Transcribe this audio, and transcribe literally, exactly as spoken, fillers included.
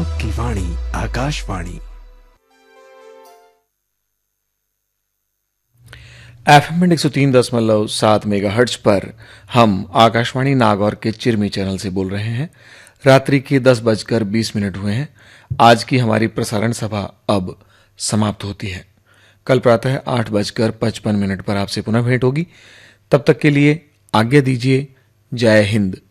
आपकी वाणी आकाशवाणी। एफएम एक सौ तीन दशमलव सात मेगा हर्ट्ज पर हम आकाशवाणी नागौर के चिरमी चैनल से बोल रहे हैं। रात्रि के दस बजकर बीस मिनट हुए हैं। आज की हमारी प्रसारण सभा अब समाप्त होती है। कल प्रातः आठ बजकर पचपन मिनट पर आपसे पुनः भेंट होगी। तब तक के लिए आज्ञा दीजिए। जय हिंद,